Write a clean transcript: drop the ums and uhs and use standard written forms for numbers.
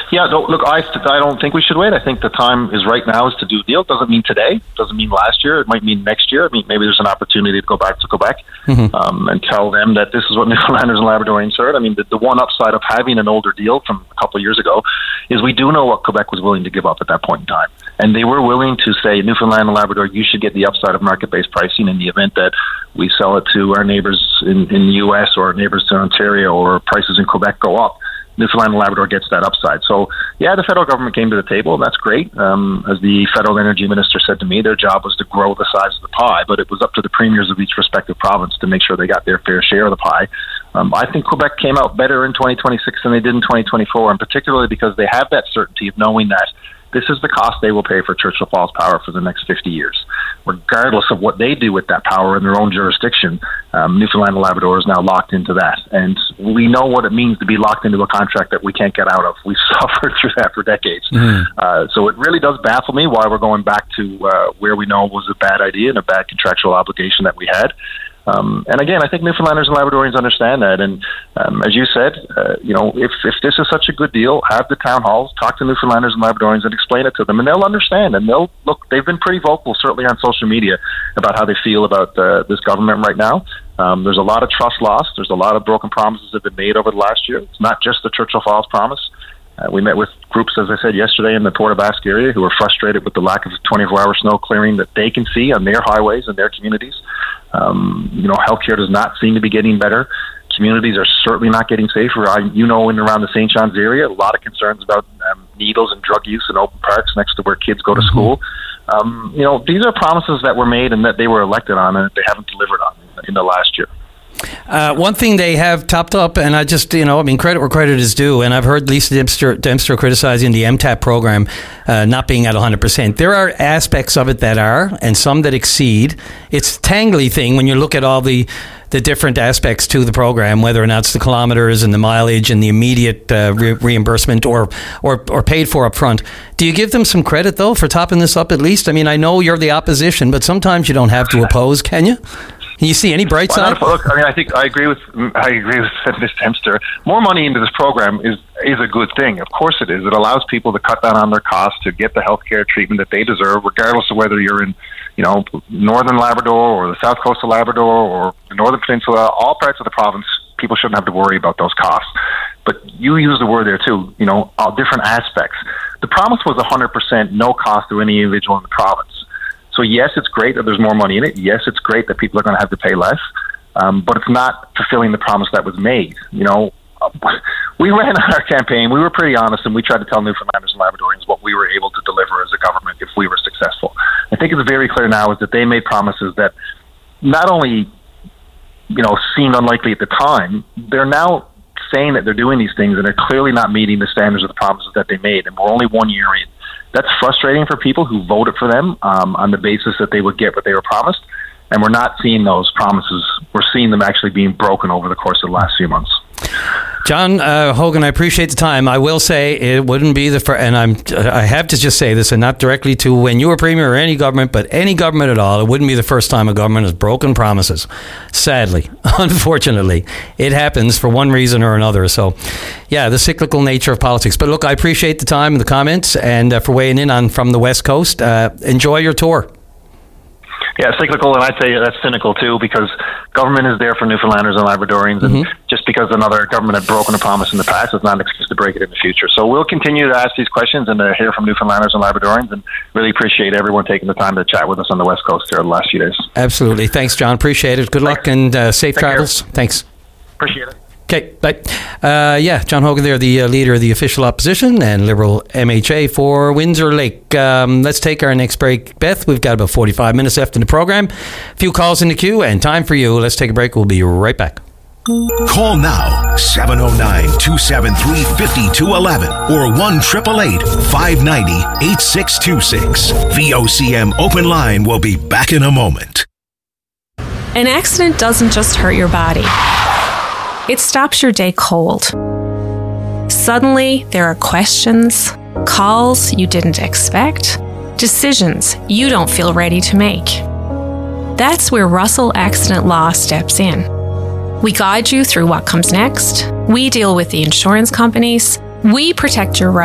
Yeah, no, look, I don't think we should wait. I think the time is right now is to do a deal. It doesn't mean today. It doesn't mean last year. It might mean next year. I mean, maybe there's an opportunity to go back to Quebec and tell them that this is what Newfoundlanders and Labradorians heard. I mean, the one upside of having an older deal from a couple of years ago is we do know what Quebec was willing to give up at that point in time. And they were willing to say, Newfoundland and Labrador, you should get the upside of market-based pricing in the event that we sell it to our neighbors in the U.S. or our neighbors in Ontario, or prices in Quebec go up. Newfoundland and Labrador gets that upside. So, yeah, the federal government came to the table, and that's great. As the federal energy minister said to me, their job was to grow the size of the pie, but it was up to the premiers of each respective province to make sure they got their fair share of the pie. I think Quebec came out better in 2026 than they did in 2024, and particularly because they have that certainty of knowing that this is the cost they will pay for Churchill Falls Power for the next 50 years. Regardless of what they do with that power in their own jurisdiction, Newfoundland and Labrador is now locked into that. And we know what it means to be locked into a contract that we can't get out of. We've suffered through that for decades. So it really does baffle me why we're going back to where we know was a bad idea and a bad contractual obligation that we had. And again, I think Newfoundlanders and Labradorians understand that. And as you said, if this is such a good deal, have the town halls, talk to Newfoundlanders and Labradorians and explain it to them, and they'll understand. And they'll look. They've been pretty vocal, certainly on social media, about how they feel about this government right now. There's a lot of trust lost. There's a lot of broken promises that have been made over the last year. It's not just the Churchill Falls promise. We met with groups, as I said yesterday, in the Port of Basque area who are frustrated with the lack of 24-hour snow clearing that they can see on their highways and their communities. Healthcare does not seem to be getting better. Communities are certainly not getting safer. In and around the St. John's area, a lot of concerns about needles and drug use in open parks next to where kids go to school. These are promises that were made and that they were elected on, and that they haven't delivered on in the last year. One thing they have topped up, and I just, credit where credit is due, and I've heard Lisa Dempster criticizing the MTAP program not being at 100%. There are aspects of it that are, and some that exceed. It's a tangly thing when you look at all the different aspects to the program, whether or not it's the kilometers and the mileage and the immediate reimbursement or paid for up front. Do you give them some credit, though, for topping this up at least? I mean, I know you're the opposition, but sometimes you don't have to oppose, can you? Can you see any bright side? Look, I think I agree with Ms. Dempster. More money into this program is a good thing. Of course it is. It allows people to cut down on their costs, to get the healthcare treatment that they deserve, regardless of whether you're in, northern Labrador or the south coast of Labrador or the northern peninsula. All parts of the province, people shouldn't have to worry about those costs. But you use the word there too. All different aspects. The promise was 100% no cost to any individual in the province. So yes, it's great that there's more money in it. Yes, it's great that people are going to have to pay less, but it's not fulfilling the promise that was made. We ran our campaign. We were pretty honest, and we tried to tell Newfoundlanders and Labradorians what we were able to deliver as a government if we were successful. I think it's very clear now is that they made promises that not only, seemed unlikely at the time, they're now saying that they're doing these things and they're clearly not meeting the standards of the promises that they made, and we're only 1 year in. That's frustrating for people who voted for them on the basis that they would get what they were promised, and we're not seeing those promises. We're seeing them actually being broken over the course of the last few months. John Hogan, I appreciate the time. I will say it wouldn't be the first, and I have to just say this, and not directly to when you were Premier or any government, but any government at all, it wouldn't be the first time a government has broken promises. Sadly, unfortunately, it happens for one reason or another. So, yeah, the cyclical nature of politics. But look, I appreciate the time and the comments, and for weighing in on from the West Coast. Enjoy your tour. Yeah, cyclical, and I'd say that's cynical too, because government is there for Newfoundlanders and Labradorians, and just because another government had broken a promise in the past is not an excuse to break it in the future. So we'll continue to ask these questions and to hear from Newfoundlanders and Labradorians, and really appreciate everyone taking the time to chat with us on the West Coast here the last few days. Absolutely. Thanks, John. Appreciate it. Good luck and safe travels. Thanks. Appreciate it. Okay, bye. John Hogan there, the leader of the official opposition and Liberal MHA for Windsor Lake. Let's take our next break. Beth, we've got about 45 minutes left in the program. A few calls in the queue and time for you. Let's take a break. We'll be right back. Call now, 709-273-5211 or 1-888-590-8626. VOCM Open Line will be back in a moment. An accident doesn't just hurt your body. It stops your day cold. Suddenly, there are questions, calls you didn't expect, decisions you don't feel ready to make. That's where Russell Accident Law steps in. We guide you through what comes next. We deal with the insurance companies. We protect your rights.